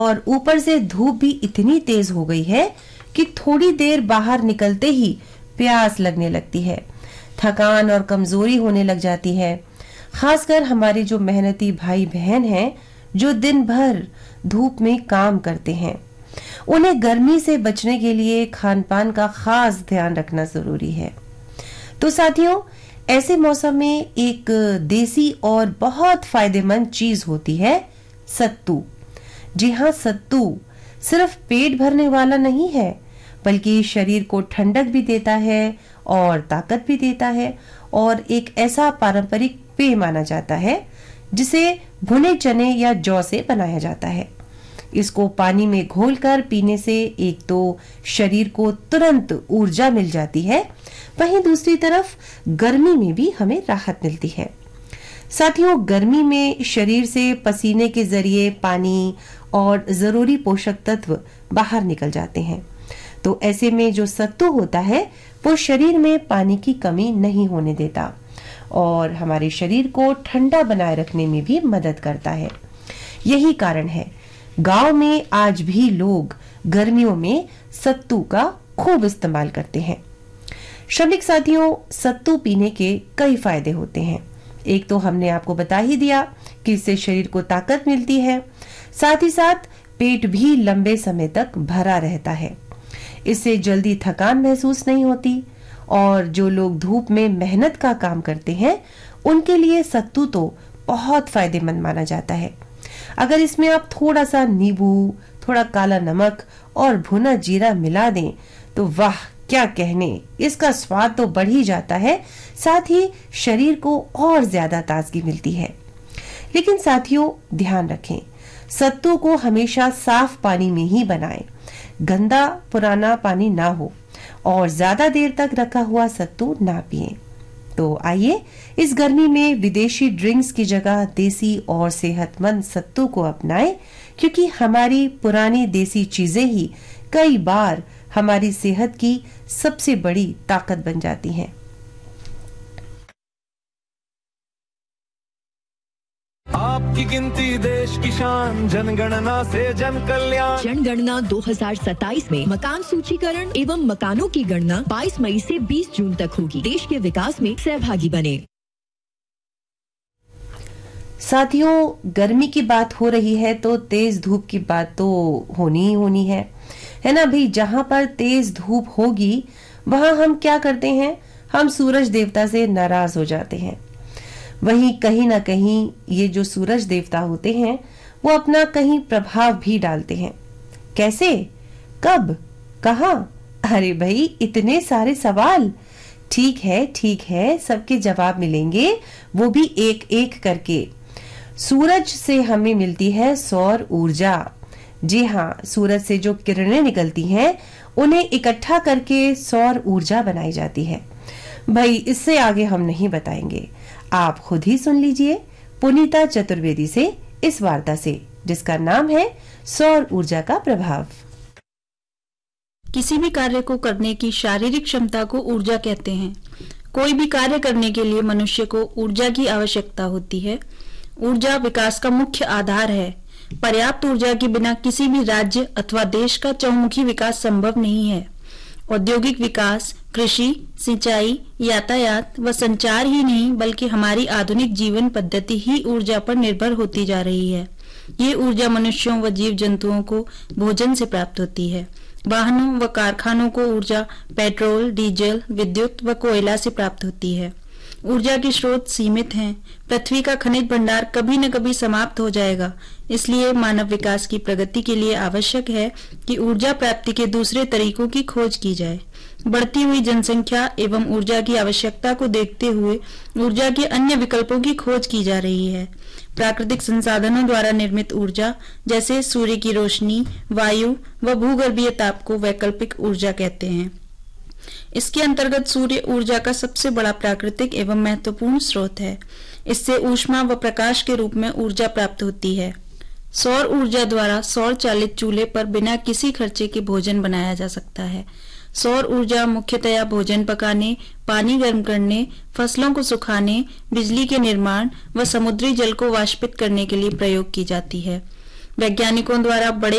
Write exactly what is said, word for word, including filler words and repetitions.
और ऊपर से धूप भी इतनी तेज हो गई है कि थोड़ी देर बाहर निकलते ही प्यास लगने लगती है, थकान और कमजोरी होने लग जाती है। खासकर हमारे जो मेहनती भाई बहन हैं, जो दिन भर धूप में काम करते हैं, उन्हें गर्मी से बचने के लिए खान पान का खास ध्यान रखना जरूरी है। तो साथियों, ऐसे मौसम में एक देसी और बहुत फायदेमंद चीज होती है सत्तू। जी हाँ, सत्तू सिर्फ पेट भरने वाला नहीं है, बल्कि शरीर को ठंडक भी देता है और ताकत भी देता है, और एक ऐसा पारंपरिक पेय माना जाता है जिसे भुने चने या जौ से बनाया जाता है। इसको पानी में घोलकर पीने से एक तो शरीर को तुरंत ऊर्जा मिल जाती है, वहीं दूसरी तरफ गर्मी में भी हमें राहत मिलती है। साथियों, गर्मी में शरीर से पसीने के जरिए पानी और जरूरी पोषक तत्व बाहर निकल जाते हैं। तो ऐसे में जो सत्तू होता है वो शरीर में पानी की कमी नहीं होने देता और हमारे शरीर को ठंडा बनाए रखने में भी मदद करता है। यही कारण है गांव में आज भी लोग गर्मियों में सत्तू का खूब इस्तेमाल करते हैं। श्रमिक साथियों, सत्तू पीने के कई फायदे होते हैं। एक तो हमने आपको बता ही दिया कि इससे शरीर को ताकत मिलती है, साथ ही साथ पेट भी लंबे समय तक भरा रहता है। इससे जल्दी थकान महसूस नहीं होती और जो लोग धूप में मेहनत का काम करते हैं उनके लिए सत्तू तो बहुत फायदेमंद माना जाता है। अगर इसमें आप थोड़ा सा नींबू, थोड़ा काला नमक और भुना जीरा मिला दें तो वाह क्या कहने, इसका स्वाद तो बढ़ ही जाता है, साथ ही शरीर को और ज्यादा ताजगी मिलती है। लेकिन साथियों, ध्यान रखें, सत्तू को हमेशा साफ पानी में ही बनाएं, गंदा पुराना पानी ना हो और ज्यादा देर तक रखा हुआ सत्तू ना पिएं। तो आइए इस गर्मी में विदेशी ड्रिंक्स की जगह देसी और सेहतमंद सत्तू को अपनाएं, क्योंकि हमारी पुरानी देसी चीजें ही कई बार हमारी सेहत की सबसे बड़ी ताकत बन जाती हैं। आपकी गिनती देश की शान, जनगणना से जन कल्याण। जनगणना दो हज़ार सत्ताईस में मकान सूचीकरण एवं मकानों की गणना बाईस मई से बीस जून तक होगी। देश के विकास में सहभागी बने। साथियों, गर्मी की बात हो रही है तो तेज धूप की बात तो होनी ही होनी है, है ना भाई। जहां पर तेज धूप होगी वहां हम क्या करते हैं, हम सूरज देवता से नाराज हो जाते हैं। वहीं कहीं ना कहीं ये जो सूरज देवता होते हैं वो अपना कहीं प्रभाव भी डालते हैं। कैसे, कब, कहां? अरे भाई, इतने सारे सवाल। ठीक है ठीक है, सबके जवाब मिलेंगे, वो भी एक एक करके। सूरज से हमें मिलती है सौर ऊर्जा। जी हाँ, सूरज से जो किरणें निकलती हैं उन्हें इकट्ठा करके सौर ऊर्जा बनाई जाती है। भाई, इससे आगे हम नहीं बताएंगे, आप खुद ही सुन लीजिए पुनीता चतुर्वेदी से इस वार्ता से, जिसका नाम है सौर ऊर्जा का प्रभाव। किसी भी कार्य को करने की शारीरिक क्षमता को ऊर्जा कहते हैं। कोई भी कार्य करने के लिए मनुष्य को ऊर्जा की आवश्यकता होती है। ऊर्जा विकास का मुख्य आधार है। पर्याप्त ऊर्जा के बिना किसी भी राज्य अथवा देश का चहुमुखी विकास संभव नहीं है। औद्योगिक विकास, कृषि, सिंचाई, यातायात व संचार ही नहीं बल्कि हमारी आधुनिक जीवन पद्धति ही ऊर्जा पर निर्भर होती जा रही है। ये ऊर्जा मनुष्यों व जीव जंतुओं को भोजन से प्राप्त होती है। वाहनों व कारखानों को ऊर्जा पेट्रोल, डीजल, विद्युत व कोयला से प्राप्त होती है। ऊर्जा के स्रोत सीमित हैं। पृथ्वी का खनिज भंडार कभी न कभी समाप्त हो जाएगा। इसलिए मानव विकास की प्रगति के लिए आवश्यक है कि ऊर्जा प्राप्ति के दूसरे तरीकों की खोज की जाए। बढ़ती हुई जनसंख्या एवं ऊर्जा की आवश्यकता को देखते हुए ऊर्जा के अन्य विकल्पों की खोज की जा रही है। प्राकृतिक संसाधनों द्वारा निर्मित ऊर्जा जैसे सूर्य की रोशनी, वायु व भूगर्भीय ताप को वैकल्पिक ऊर्जा कहते हैं। इसके अंतर्गत सूर्य ऊर्जा का सबसे बड़ा प्राकृतिक एवं महत्वपूर्ण स्रोत है। इससे ऊष्मा व प्रकाश के रूप में ऊर्जा प्राप्त होती है। सौर ऊर्जा द्वारा सौर चालित चूल्हे पर बिना किसी खर्चे के भोजन बनाया जा सकता है। सौर ऊर्जा मुख्यतया भोजन पकाने, पानी गर्म करने, फसलों को सुखाने, बिजली के निर्माण व समुद्री जल को वाष्पित करने के लिए प्रयोग की जाती है। वैज्ञानिकों द्वारा बड़े